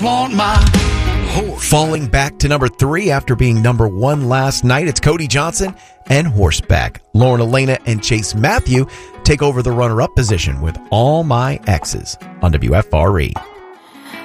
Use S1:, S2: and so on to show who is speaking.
S1: Want my horse.
S2: Falling back to number 3 after being number 1 last night, it's Cody Johnson and Horseback. Lauren Elena and Chase Matthew take over the runner-up position with All My Exes on WFRE.